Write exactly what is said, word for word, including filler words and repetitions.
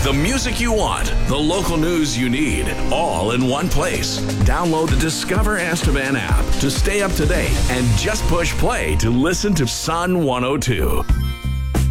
The music you want, the local news you need, all in one place. Download the Discover Estevan app to stay up to date and just push play to listen to Sun one oh two.